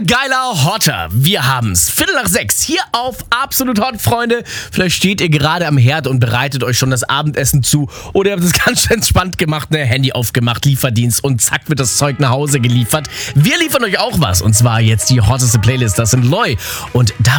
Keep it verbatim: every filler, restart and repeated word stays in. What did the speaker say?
Geiler Hotter. Wir haben's. Viertel nach sechs hier auf Absolut Hot, Freunde. Vielleicht steht ihr gerade am Herd und bereitet euch schon das Abendessen zu. Oder ihr habt es ganz schön entspannt gemacht, ne? Handy aufgemacht, Lieferdienst und zack wird das Zeug nach Hause geliefert. Wir liefern euch auch was. Und zwar jetzt die hotteste Playlist. Das sind Loi. Und da